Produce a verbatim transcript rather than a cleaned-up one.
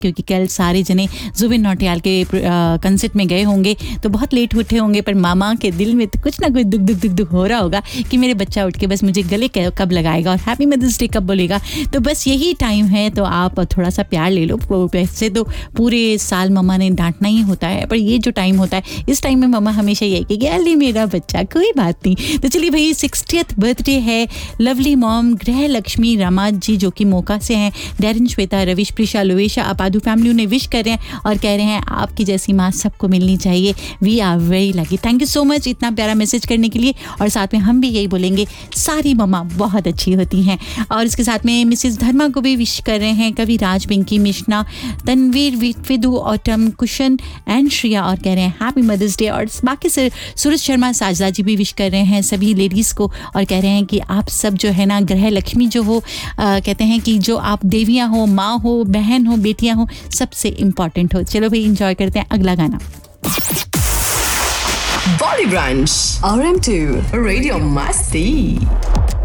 क्योंकि कल सारे जने जुबिन नौटियाल के कंसर्ट में गए होंगे तो बहुत लेट उठे होंगे, पर मामा के दिल में तो कुछ ना कुछ दुख दुख दुख दुख हो रहा होगा कि मेरे बच्चा उठ के बस मुझे गले कब लगाएगा और हैप्पी मदर्स डे कब बोलेगा। तो बस यही टाइम है, तो आप थोड़ा सा प्यार ले लो। वैसे तो पूरे साल मम्मा ने डांटना ही होता है, पर ये जो टाइम होता है इस टाइम में मम्मा हमेशा यही कहेगी अली मेरा बच्चा, कोई बात नहीं। तो चलिए भाई, सिक्सटियथ बर्थडे है लवली मॉम गृह लक्ष्मी रामाज जी जो कि मोका से हैं। डैरिन, श्वेता, रविश, प्रिशा, लोवेशा, अपादू फैमिली उन्हें विश कर रहे हैं और कह रहे हैं आपकी जैसी माँ सबको मिलनी चाहिए। We are very lucky. Thank you so much इतना प्यारा मैसेज करने के लिए। और साथ में हम भी यही बोलेंगे सारी मम्मा बहुत अच्छी होती हैं। और इसके साथ में मिसेस धर्मा को भी विश कर रहे हैं कवि राज, Pinky, mission, Tanveer, विदु, autumn, cushion and Shriya और कह रहे हैं हैप्पी मदर्स डे। और बाकी सर सूरज शर्मा, साजदा जी भी विश कर रहे हैं सभी लेडीज़ को और कह रहे हैं कि आप सब जो है ना गृह लक्ष्मी जो हो, आ, कहते हैं कि जो आप देवियाँ हो, माँ हो, बहन हो, बेटियाँ हो, सबसे इम्पॉर्टेंट हो। चलो भाई एंजॉय करते हैं अगला गाना। Body Brunch R M two Radio Masti।